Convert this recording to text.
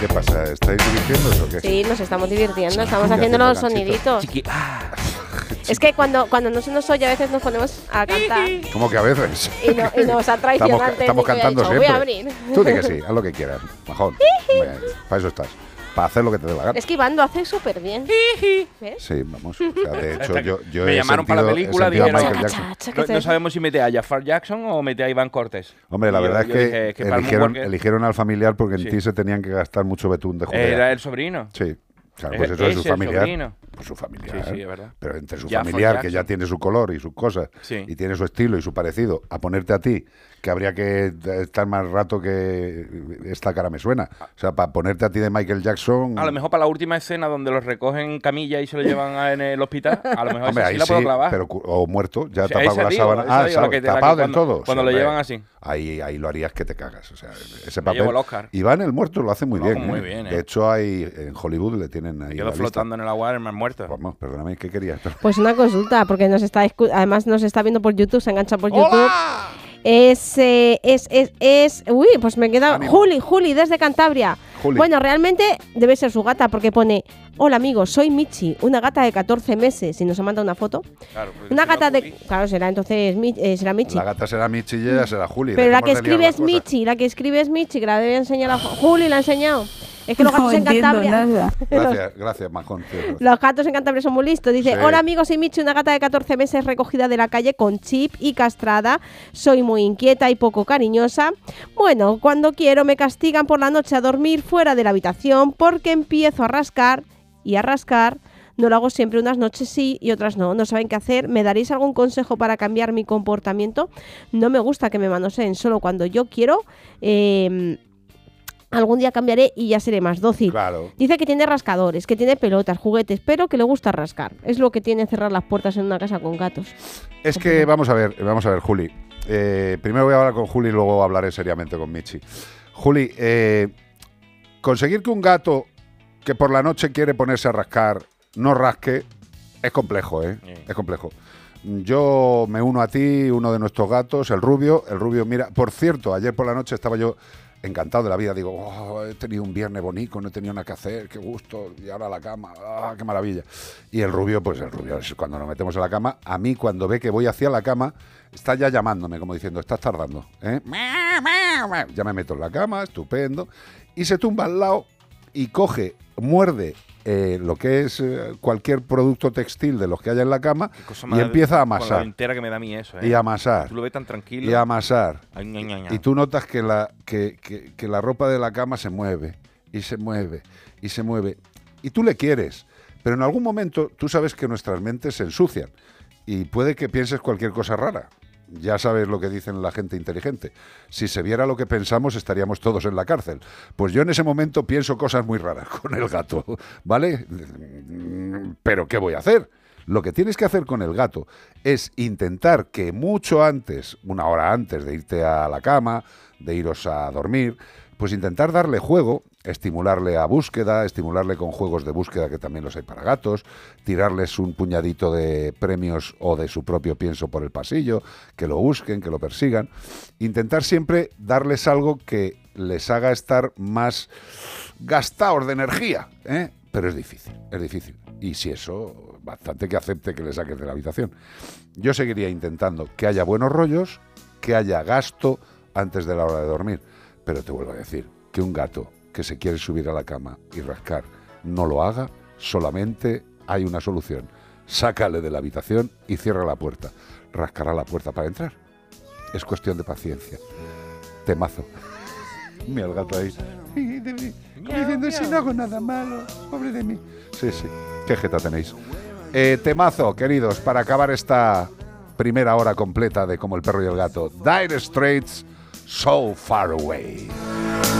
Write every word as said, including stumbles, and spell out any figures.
¿Qué pasa? ¿Estáis divirtiéndose o qué? Sí, nos estamos divirtiendo, estamos haciendo los soniditos. Chiqui, ah. Es que cuando, cuando no se nos oye, a veces nos ponemos a cantar. ¿Cómo que a veces? Y, no, y nos ha traicionado Estamos, antes estamos de que cantando haya dicho, siempre. voy a abrir. Tú di que sí, haz lo que quieras, majón. Hombre, para eso estás. Para hacer lo que te dé la gana. Es que Iván lo hace súper bien. ¿Ves? Sí, vamos. O sea, de hecho, yo, yo Me he llamaron sentido, para la película, he sentido a dijeron, Michael Chaca, Jackson. chaca, No, no sabemos si mete a Jafar Jackson o mete a Iván Cortés. Hombre, la Y yo- verdad yo es que, dije que para el eligieron, Moonwalker- eligieron al familiar porque en Sí. ti se tenían que gastar mucho betún de Judea. Era el sobrino. Sí. Claro, Es- pues eso es su es el familiar. sobrino. Pues su familiar. Sí, sí, es verdad. Pero entre su Jafar familiar, Jackson. que ya tiene su color y sus cosas, Sí. y tiene su estilo y su parecido, a ponerte a ti, que habría que estar más rato que esta cara me suena. O sea, para ponerte a ti de Michael Jackson. A lo mejor para la última escena donde los recogen en camilla y se lo llevan a- en el hospital, a lo mejor Hombre, esa ahí sí la puedo sí, clavar. pero cu- o muerto, ya O sea, tapado esa con la digo, sábana. esa Ah, digo, la sábana, que te- la que tapado del cuando- todo. cuando Sí, lo hombre. llevan así. Ahí, ahí lo harías que te cagas. O sea, ese Me papel. llevo el Oscar. Iván el muerto lo hace muy Lo bien. hace muy ¿eh? bien, ¿eh? De hecho, hay en Hollywood le tienen ahí. Quedó la lista. flotando en el agua el más muerto. Vamos, perdóname, ¿qué querías? Pues una consulta, porque nos está escu- además nos está viendo por YouTube, se engancha por YouTube. Es, eh, es, es, es, uy, pues me queda Ánimo. Juli, Juli desde Cantabria. Juli. Bueno, realmente debe ser su gata porque pone, hola amigos, soy Michi, una gata de catorce meses y nos ha mandado una foto. Claro, pues, Una si no, gata de, Juli. claro, será entonces Mi- eh, será Michi. La gata será Michi y ella será Juli. Pero la que dejemos de liar escribe las es cosas. Michi, la que escribe es Michi, que la debe enseñar a Juli, la ha enseñado. Es que los gatos No en entiendo Cantabria. nada. Gracias, gracias, Majón. tío. Los gatos en Cantabria son muy listos. Dice, Sí. hola amigos, soy Michi, una gata de catorce meses recogida de la calle con chip y castrada. Soy muy inquieta y poco cariñosa. Bueno, cuando quiero me castigan por la noche a dormir fuera de la habitación porque empiezo a rascar y a rascar. No lo hago siempre, unas noches sí y otras no. No saben qué hacer. ¿Me daréis algún consejo para cambiar mi comportamiento? No me gusta que me manoseen solo cuando yo quiero. Eh, algún día cambiaré y ya seré más dócil. Claro. Dice que tiene rascadores, que tiene pelotas, juguetes, pero que le gusta rascar. Es lo que tiene cerrar las puertas en una casa con gatos. Es que vamos a ver, vamos a ver, Juli. Eh, primero voy a hablar con Juli y luego hablaré seriamente con Michi. Juli, eh, conseguir que un gato que por la noche quiere ponerse a rascar no rasque es complejo, ¿eh? Sí. Es complejo. Yo me uno a ti, uno de nuestros gatos, el Rubio. El Rubio, mira, por cierto, ayer por la noche estaba yo encantado de la vida. Digo, oh, he tenido un viernes bonito, no he tenido nada que hacer, qué gusto, y ahora a la cama, ah, qué maravilla. Y el Rubio, pues el Rubio, es cuando nos metemos a la cama, a mí cuando ve que voy hacia la cama, está ya llamándome, como diciendo, estás tardando, ¿eh? Ya me meto en la cama, estupendo, y se tumba al lado y coge, muerde eh, lo que es eh, cualquier producto textil de los que haya en la cama Qué cosa y más- empieza a con la amasar. entera que me da a mí eso, ¿eh? Y a amasar. Tú lo ves tan tranquilo. Y a amasar. Ay, ña, ña, ña. Y tú notas que la, que, que- que la ropa de la cama se mueve, y se mueve, y se mueve. Y tú le quieres, pero en algún momento tú sabes que nuestras mentes se ensucian y puede que pienses cualquier cosa rara. Ya sabes lo que dicen la gente inteligente. Si se viera lo que pensamos, estaríamos todos en la cárcel. Pues yo en ese momento pienso cosas muy raras con el gato, ¿vale? Pero ¿qué voy a hacer? Lo que tienes que hacer con el gato es intentar que mucho antes, una hora antes de irte a la cama, de iros a dormir, pues intentar darle juego, estimularle a búsqueda, estimularle con juegos de búsqueda que también los hay para gatos, tirarles un puñadito de premios o de su propio pienso por el pasillo, que lo busquen, que lo persigan. Intentar siempre darles algo que les haga estar más gastados de energía, ¿eh? Pero es difícil, es difícil. Y si eso, bastante que acepte que le saques de la habitación. Yo seguiría intentando que haya buenos rollos, que haya gasto antes de la hora de dormir. Pero te vuelvo a decir que un gato que se quiere subir a la cama y rascar no lo haga, solamente hay una solución. Sácale de la habitación y cierra la puerta. Rascará la puerta para entrar. Es cuestión de paciencia. Temazo. Mira el gato ahí. Como diciendo, si no hago nada malo, pobre de mí. Sí, sí. Qué jeta tenéis. Eh, temazo, queridos, para acabar esta primera hora completa de Como el perro y el gato. Dire Straits, So Far Away.